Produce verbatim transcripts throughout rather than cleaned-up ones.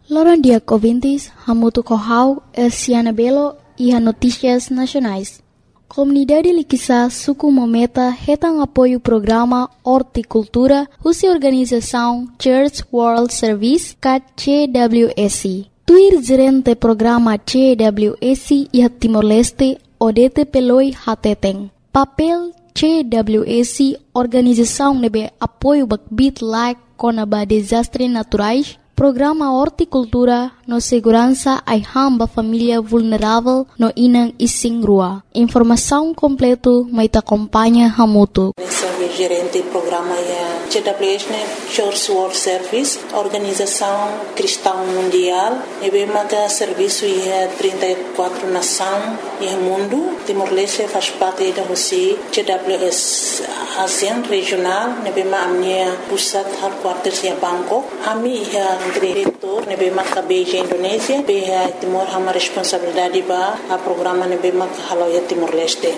Loron dia ouvintes, Hamutu Kohau, Elsiana Belo e a Notícias Nacionais. Comunidade Liquissa Suku Mometa retam apoio o programa Horticultura, Russa Organização Church World Service, C W S. Tuir gerente programa C W S e a Timor-Leste, Odete Peloi Hateteng. Papel C W S, organização nebe apoio bakbit like conaba desastres naturais, programa Horticultura no segurança ai hamba família vulnerável no Inang Ising Rua. Informação completo mai te acompanha Hamutu. Gerente do programa é C W S, Church World Service, Organização Cristã Mundial. E bem que serviço é trinta e quatro nações e mundo. Timor-Leste faz parte da Rússia. C W S ASEAN regional. E bem a minha pusat headquarters é Bangkok. A minha diretor, e bem que Beijing Indonésia. Bem Timor uma responsabilidade para o programa e bem que halau é Timor-Leste.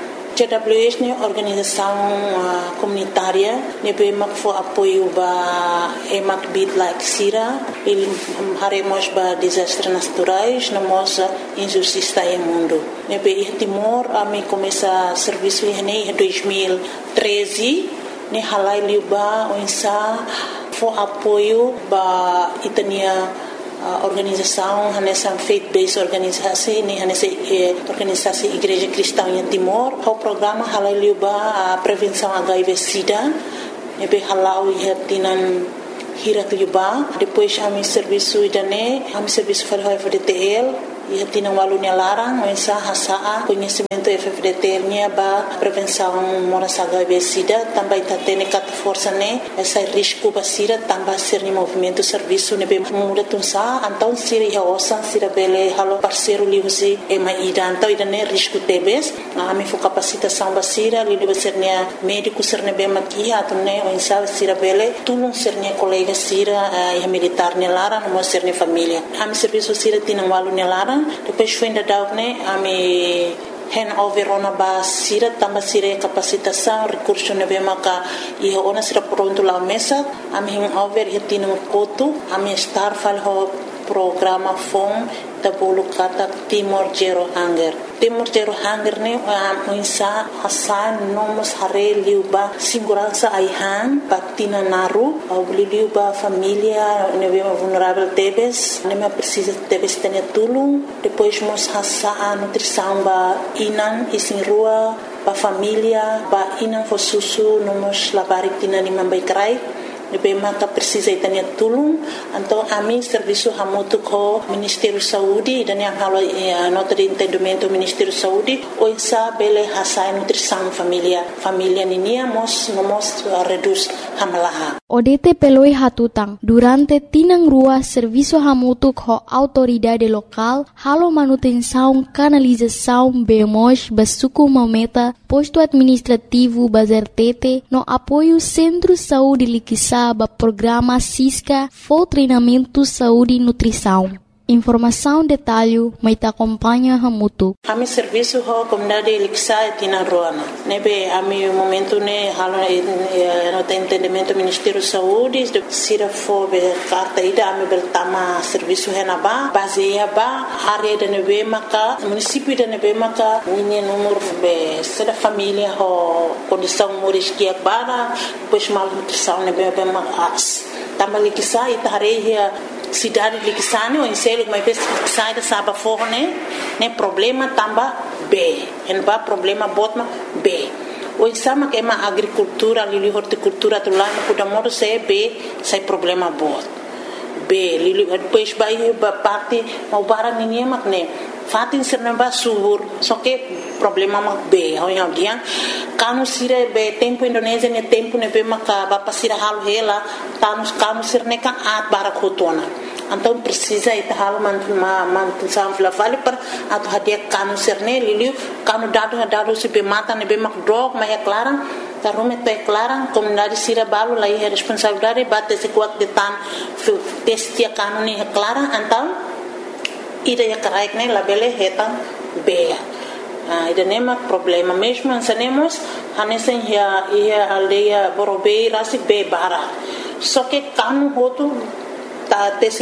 C W S é organização uh, comunitária, nebe mak fo apoio ba emak bit like sira, ele haremos ba desastres naturais, namos injustiça em mundo. Nebe i Timor a me começa serviço em dois mil e treze, ne halai liuba onsa fo apoio ba itania a organização nessa faith-based organisasi ni nessa organisasi Igreja Cristã em Timor. O programa halal liuba a prevenção H I V/Sida, nebe halau ia tinan hirat liuba. Depois a mi serviço idane, a mi serviço falhou F D T L. Ia tinan walunya larang, mensa hasaa conhecimento F D T L nya ba prevenção moras H I V/Sida, também tá tendo cat força né, essa risco ba sida também ser ni movimento serviço nebe muda tunsa, então sira ia osan sira bele halo parceiro liusi e ma ida então ida né risco tebes, a mi fo capacitação ba sira li debe ser nya médico ser nebe maki atu né mensa sira bele tulung ser nya colega sira ia militar nya larang mo ser ni família. A mi serviço sira tinan walunya larang. Depois foi ainda dar né a me hand over ona ba sira tamba sira capacitação recurso nebe maka e ona sira pronto lá mesa a me hand over e tino koto a me star fal ho programa fom da bolo kata Timor Zero Hunger. Timor Zero Hunger ne a insa hasan nomos hare liuba segurança aihan patina naru au liuba família nebe vulnerável tebes nebe precisa tebes ter tulung depois mos hasa a nutrição ba inan isin rua ba família ba inan fo susu nomos labari tina ni mambai krai nebe maka precisa itania tulung então a mim serviço hamutu ko Ministério Saúde dan yang halo nota de entendimento Ministério Saúde o insa bele hasa nutrição família família ninia mos nomos reduz hamalaha. Odete peloi hatutang durante tinang rua serviço hamutu ko autoridade local halo manutenção canalização bemos basuku mometa posto administrativo bazertete no apoio Centro Saúde Liquissa ba programa Cisca for treinamento saúde e nutrição. Informação detalhe mai te acompanha Hamutu. A mi serviço ho comunidade Liquissa tina roana. Nebe a mi momento ne halo no te entendimento Ministério Saúde sira fo be carta ida a mi beltama serviço henaba baseia ba área de nebe maka município de nebe maka nini número be sera família ho condição moris que bara depois mal nutrição nebe be mas tamba Liquissa ita hareia cidade de Liquissane ou em selo mas sai da saba forne né problema tamba B en ba problema botma B o sama que ma agricultura ali horticultura tu lá no kuda modo se B sai problema bot B li depois vai ba parte mau barang ninguém mak né fatin serna ba subur só que problema mak B ho yang dia kanu sire be tempo Indonésia ne tempo ne be maka ba pasira halu hela tanus kanu sirne kan at barakotona então precisa ita halu man man sam fla vale per atu hadia kanu sirne liliu kanu dadu dadu se be mata ne be mak drog ma é clara ta rume te clara comunidade sira balu lai é responsabilidade bate se kuat de tan testia kanu ni é clara então ida ya karaik ne labele hetan be Ah, ida nema problema mesmo ansanemos hanesen ya ia aldeia Borobei rasi be bara só que kanu hotu ta tesi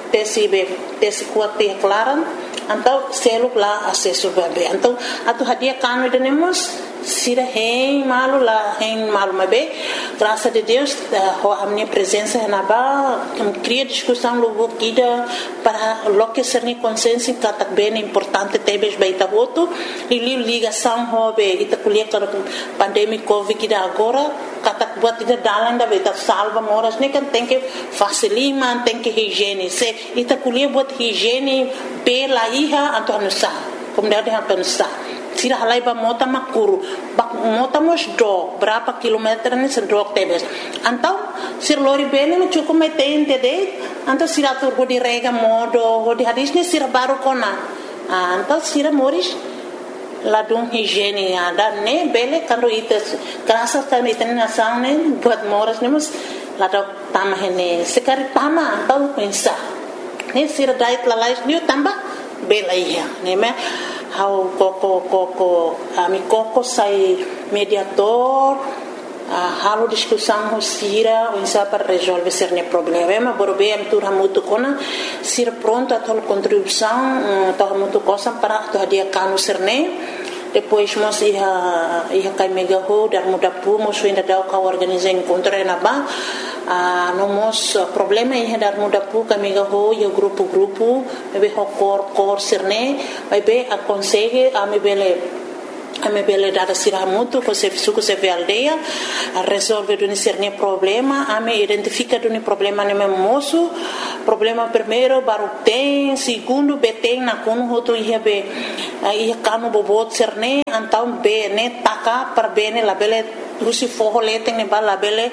tesi be tesi kuat te klaran então selo lá acesso bebê então atu hadia kanu denemos sira hein malu lá hein malu mabe graças a Deus a minha presença na ba cria discussão logo kida para lo que ser ni consciência que bem importante tebes baita voto e ligação hobe ita kuliah para pandemia covid kida agora kata buat ida dalan da beta salva moras ne kan tem que facilima tem que higiene se ita kuliah buat higiene pela iha atau nusa como deve atau nusa sira halai ba mota makuru bak mota mos do berapa kilometer ni sedok tebes antau sir lori bene me cukup metein tede antau sira tur di rega modo di hadis ni sira baru kona antau sira moris ladung higiene ada ne bele kando ites kerasa kan iten nasang ne buat moras ne mus ladok tamah ne sekari tama antau pensa ne sira dait lalais ni tambah bela iya ne me how koko koko ami koko sai mediator uh, halo discussão sira unsa para resolver cerne problema borbe am tur hamutu kona sira pronto a tol contribuição uh, to hamutu cosa para to dia kanu cerne depois mos ia ia kai mega ho dar muda pu mos ainda dau ka organizar encontro na ba a uh, nomos uh, problema ia dar muda pu ka mega ho yo grupo grupo be ho cor cor cerne vai be aconselhe a me bele a me bele dar sira muito com se suco se ve aldeia a resolver do cerne problema a me identifica do problema ne me moço problema primeiro baru tem segundo be tem na kono hoto ia be ia kanu bobot cerne antau be ne taka para bene la bele Lucy forro lete ne bala bele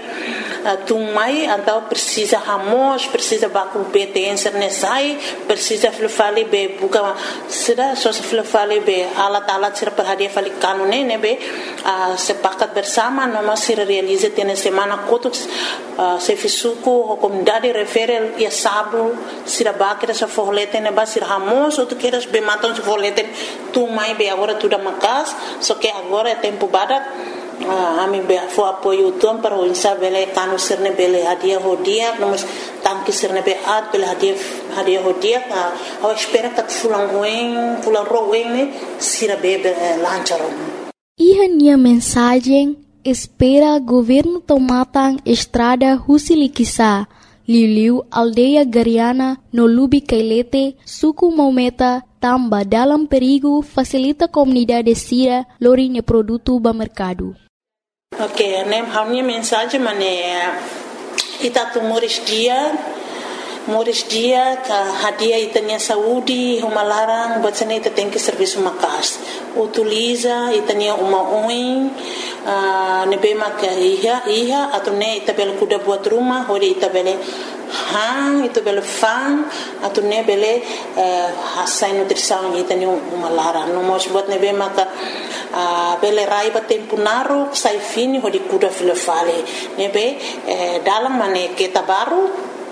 tumai antau precisa hamos precisa baku betensar ne sai precisa flufali be buka sida so flufali be alat alat sir perhadia fali kanune ne be sepakat bersama noma sir realize tene semana kotuk se fisuku comunidade referel ya sabu sira bakira sa forro lete ne ba sir hamos ou tu queres be maton se forro lete tumai be agora tudo macas só que agora é tempo badak Ah, ami be fo apoio tuam para o insa bele kanu sirne bele hadia hodia nomos tanki sirne be at bele hadia hadia hodia a o espera kat fulang wen fulang rowen ne sira be lancharo. Iha nia mensagem espera governo tomatang estrada Husilikisa Liliu aldeia Gariana no Lubi Kailete suku Maumeta tamba dalam perigo facilita comunidade sira lorinya produto ba mercado. Ok, nem a minha mensagem mané ita tu moris dia moris dia ka hadia itanya saúde uma larang batsane ita tem que serviço makas utiliza itanya uma oin uh, nebe maka iha iha atau ne ita bel kuda buat rumah hori ita bele hang ita bele fang atau ne bele hasai nutrição itanya uma larang no mos buat nebe maka Uh, bele rai ba tempo naro sai fini ho di kuda filofale nebe eh, dalam mane kita baru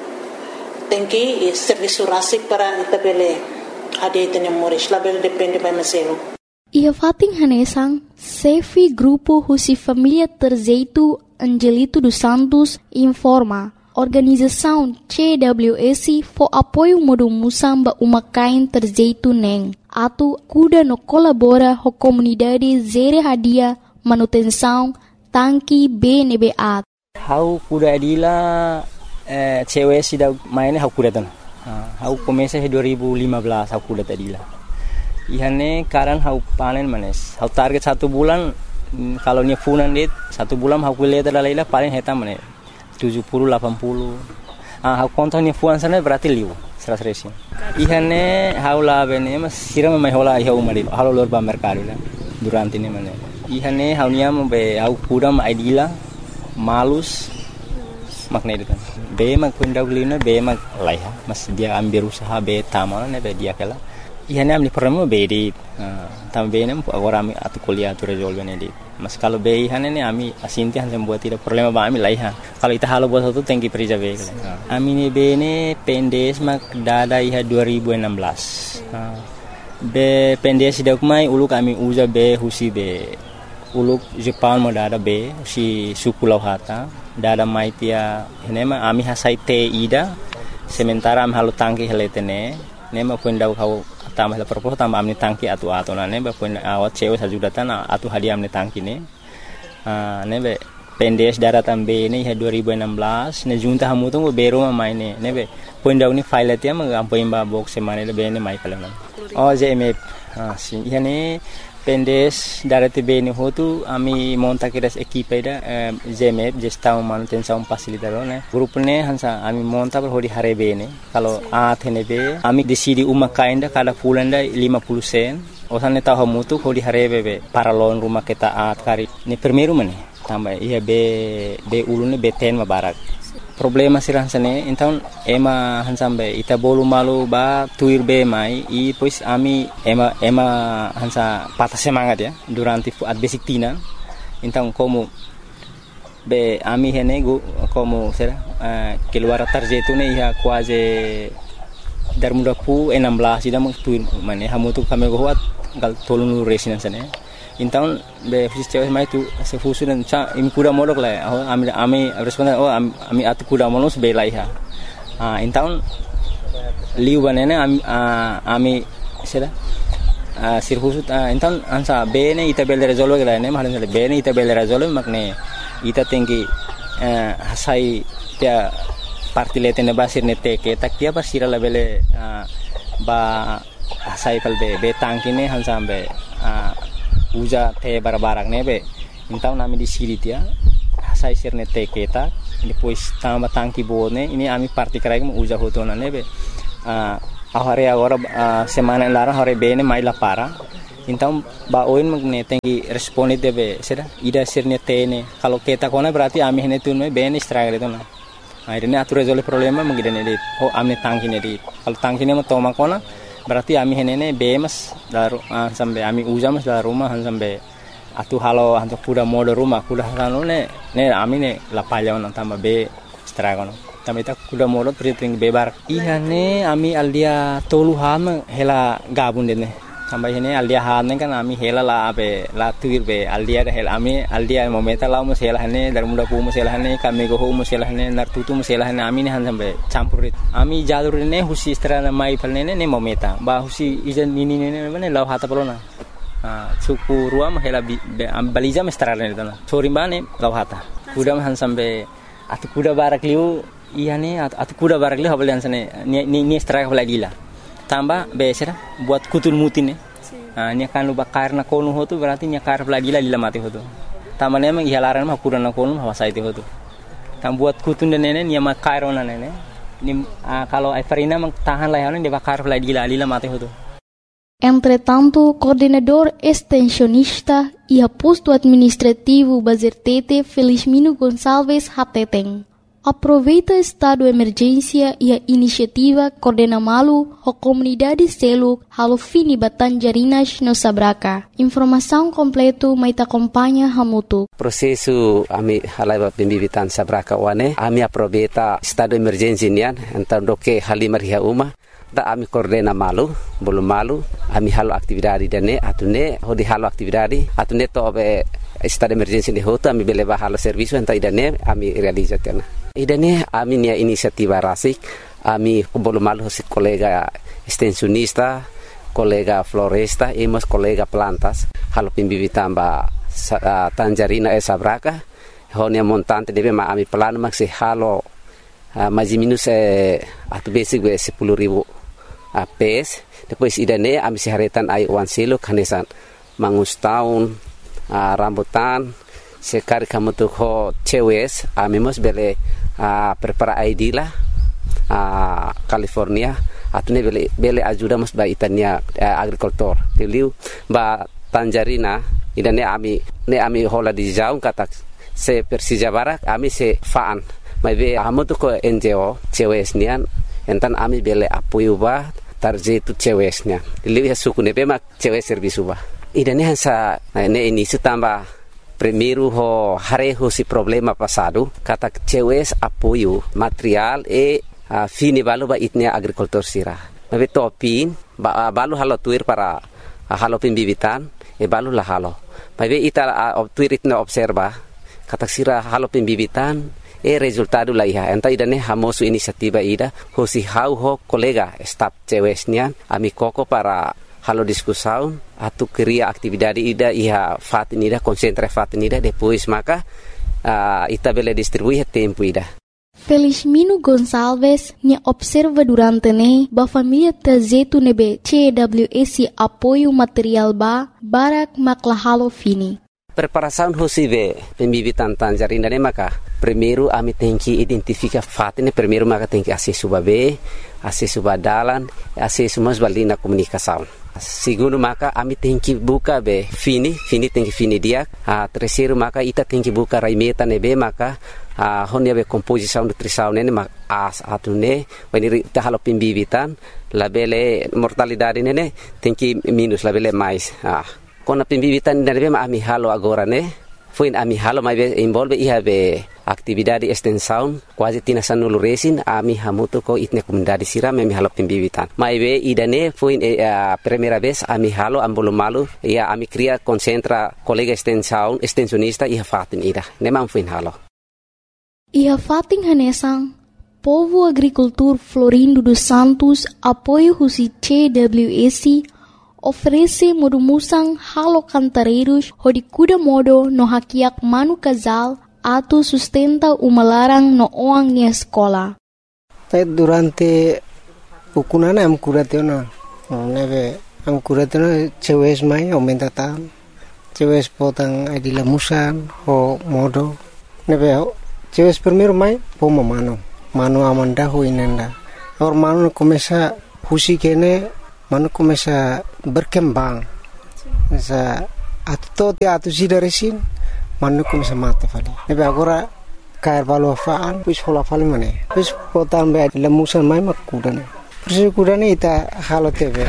tenki eh, serviço rasik para ita bele ade tene moris la bele depende ba meselo ia fating hanesang Sefi grupo Husi Família Terzeitu Angelito dos Santos informa organização C W S for apoio modo musamba uma kain Terzeitu neng atu kuda no colabora ho comunidade zere hadia manutenção tanki B N B A. Hau kuda adila eh, cewek sida maine hau kuda tan. Hau komesa he dua ribu lima belas hau kuda adila. Ihane karan hau panen manes. Hau target satu bulan kalau nya funan dit satu bulan hau kuliah terlaila paling heta manes tujuh puluh delapan puluh. Ah hau kontonnya fuan sana berarti liu. Seras resi. Ihane haula bene mas sira mai hola iha umari halo lor ba mercado la durante ne mane. Ihane haunia mo be au kudam aidila malus makna itu kan. Be mak pendagulina be mak laiha mas dia ambil usaha be tamal ne be dia kala. Ihane amni permo be di tam be ne agora ami atu kuliah tu resolve ne di. Mas kalau be ihane ne ami asinti han buat tidak problema ba ami laiha. Kalau ita halo buat satu tengki perija be kala. Ami ne be ne pendes mak dada iha dua ribu enam belas. Be pendes dak mai ulu kami uja be husi be uluk Jepang mo dada be si suku lauhata dada mai tia henema ami hasai te ida sementara am halu tangki heletene ne ma pun dau kau tambah la propos tambah amni tangki atu atu na ne ba pun awat cewe sajudatan atu hadiah amni tangki ne ah ne be pendes daratan be ne dua ribu enam belas ne junta hamu tu bero ma mai ne ne be pun dau ni file tia ma ampoin ba box semane le be ne mai pala oh J M F ah si yani pendes darati be ni hotu ami monta kiras equipe da J M F gestão manutenção facilitador ne grupo ne hansa ami monta per hodi hare be ne kalau a thene be ami decidi uma kainda kada fulanda lima puluh sen osan ne tahu mutu hodi hare be para lon rumah kita at kari ni primeiro mane tambah iya be be ulune be ten ma barak problema sirah sane então ema hansambe ita bolu malu ba tuir be mai i pois ami ema ema hansa patah semangat ya durante at basic tina então como be ami hene go como será uh, keluar tarjeto ne ya quase dar muda pu enam belas ida mung tuir mane hamu tu kami go hat gal tolunu resina sane então be fisio mai tu se fusu dan cha im kuda molok la oh ami ami responden oh ami atu kuda molos be lai ha ah então liu banene ami ami sera sir fusu então ansa be ne ita bel resolve la ne malan be ne ita bel resolve makne ita tinggi hasai dia parti letene basir ne te ke tak dia basira la bele ba hasai pal be be tangkine hansambe uja te barbarak nebe então nami di siri dia sai sirne te keta depois tamba tangki bone ini ami parti karai mo uja hotona nebe a ahare agora semana lara hore bene mai la para então ba oin magne tengi responde debe sera ida sirne te ne kalau keta kona berarti ami hene tun me bene stragre tona akhirnya atur resolve problema mengidene dit oh amne tangki ne dit kalau tangki ne mo toma kona berarti ami henene bemas daru uh, sampai ami uja mas dalam rumah sampai atu halo hantu kuda mode rumah kuda halo ne ne ami ne la palya on tamba be stragono tamba ita kuda mode priting bebar iya ne ami aldia tolu ham hela gabun dene tamba hene aldia han kan ami hela la be la tuir be aldia de hela ami aldia momenta la mo hela hene dar muda pu mo hela hene kami go mo hela hene nar tutu mo hela hene ami ne han sampai campurit ami jalur ne husi strana mai palne ne momenta ba husi ijan nini ne ne law hata polona ah suku ruam hela balija mestrana ne dana chorimane law hata kuda han sampai atu kuda barak liu iya ne atu kuda barak liu habal sane ni ni straka lagila tambah besera buat kutul mutin ne ah nya kan lu bakar na konu hotu berarti nya kar lagila lila mati hotu tambah ne mang ihalaran mah kuda na konu hawasa itu hotu tam buat kutun dan nene nya makar ona nene ni kalau Everina mang tahan lah ne bakar lagila lila mati hotu. Entretanto, coordenador extensionista e posto administrativo Bazertete Felizmino Gonçalves Hateteng aproveita estado de emergência e a iniciativa Coordena Malu a comunidade selo halo fini Batanjarinas no Sabraca. Informação completo mai te acompanha Hamutu. Prosesu ami halai pembibitan Sabraca wane ami aproveita estado de emergência nian então do que halimar ria uma da ami Coordena Malu bolu malu ami halo aktividade dane atune hodi halo aktividade atune to be estado de emergência de hoto ami beleva halo serviço então idane ami realizatena idane ami nia inisiativa rasik ami bolu malu si colega extensionista colega floresta e mas colega plantas halo pimbibitan ba uh, Tanjarina e Sabraca honia montante debe ma ami plano maxi halo uh, mais minus eh, atu basic be sepuluh ribu uh, pes depois idane ami siharetan ai wan silo kanesan mangus tahun uh, rambutan sekali kamu tuh ho cewes ami mos bele uh, prepara I D lah uh, California atune bele bele ajuda mos ba itania uh, agricultor tiliu ba Tanjarina idane ami ne ami hola di jauh kata se Persija Barak ami se faan mai be amu tu ko N G O cewes nian entan ami bele apoio ba tarjetu cewes nian tiliu ya suku ne be mak cewes servisu ba idane hansa ne ini setamba primeiro ho hareho si problema passado kata cewes apoio material e uh, fini balu ba itnia agricultor sira mai topin ba balu halo tuir para uh, halo pembibitan e balu la halo mai be ita uh, tuir itna observa kata sira halo pembibitan e resultado la iha enta ida ne hamosu inisiativa ida hosi hau ho kolega staf cewesnya ami koko para halo discussão atu cria atividade ida iha fatin ida concentra fatin ida depois maka uh, ita bele distribuir tempo ida. Felizmino Gonçalves ne observa durante ne ba família tazetu nebe C W S apoio material ba barak maklahalo fini. Preparação hosive pembibitan tangerina ne maka primeiro ami tem que identificar fatin primeiro maka tem que acesso babe acesso badalan acesso mas balina comunicação. Segundo maka ami tem que buka be fini fini tem que fini dia a terceiro maka ita tem que buka raimeta nebe maka a honia be composição nutrição nene mak as atune when ita halo pembibitan labele mortalidade nene tem que minus labele mais ah kona pembibitan nebe ami halo agora ne foi ami halo mai be involve iha be atividade extensão quase tina sanulu resin ami hamuto ko itne comunidade siram ami halo pembibitan mai be idane foi a primeira vez ami halo ambolo malu ia ami cria concentra colega extensão extensionista iha fatin ida nemam foi halo iha fatin hanesang Povo Agricultor Florindo dos Santos apoio husi C W S oferece modo musang halo cantareiros hodi kuda modo no hakiak manu casal atau sustenta uma larang no oang ni escola. Durante ukunana am kuratena neve am kuratena cewes mai aumenta tan cewes potang adila musan ho modo neve cewes primeiro mai poma mano mano amanda ho inenda or mano começa husi kene mano começa berkembang sa atto ti atu sidaresin mano começa mata fali nebe agora cair valo faan pus hola fali mane pus potan be lemusan mai makudane persi kudane ita halo tebe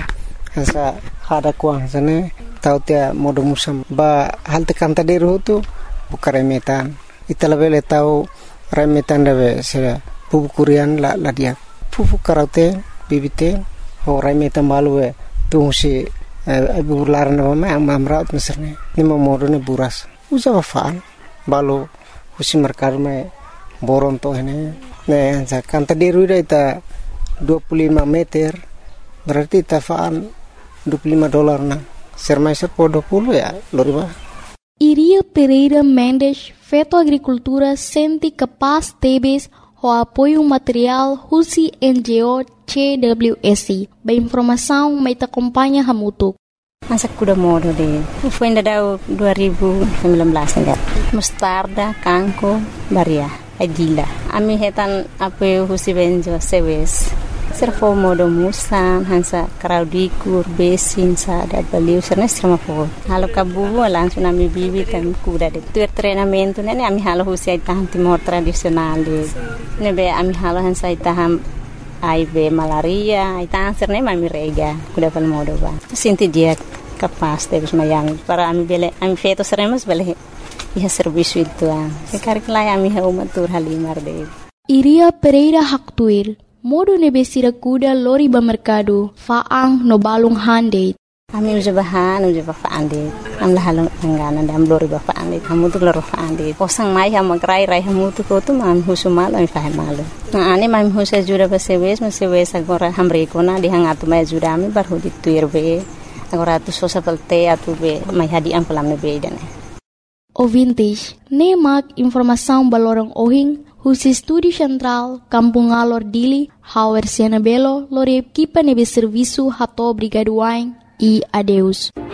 sa hada kuang sane tau tia modo musam ba halte kanta deru tu bukare metan ita lebele tau remetan debe se pupu kurian la la dia pupu karate bibite ho remetan balu tu si ibu laran nama amamra meserne ni modo ne buras usa faan balu husi merkar me boron to ini ne sa kanta deru ita dua puluh lima meter berarti tafaan dua puluh lima dolar na sermai serpo dua puluh ya loriba. Iria Pereira Mendes, Feto Agricultura, sente capaz tebes o apoio material husi N G O C W S. Ba informação mai te acompanha hamutuk. Masa kuda modo de. Foi ainda dua ribu sembilan belas enggak. Mustarda, kangko, baria, adila. Ami hetan apoio husi benjo sewes. Servo modo musan hansa kraudikur besin sa da baliu serna strama po halo kabu langsung ami bibi kan kuda de tuer treinamento nene ami halo husi tahan timor tradisional de nebe ami halo hansa taham ai be malaria ai tahan serna ami rega kuda pal modo ba sinti dia kapas de mayami para ami bele ami feto seremos bele iha serviço itu an sekar kelai ami ha umatur halimar de Iria Pereira Haktuir modo nebe sira kuda lori ba mercado faang no balung hande. Ami uja bahan uja ba faande. Am la halong angana dam lori ba faande. Kamu tu loro faande. Posang mai ha magrai rai hamu tu ko tu mam husumal ami fahe malu. Na ani mam husa jura ba sewes ma sewes agora hamre ko na di hangatu mai jura ami bar hodi tuir be. Agora tu sosa pelte atu be mai hadi am pelam be dane. Ouvintes, nemak informação balorong ohing husi Estúdio Central, Kampung Alor Dili, Hauer Siena Belo, lore equipa nebe serviço hato brigaduain e adeus.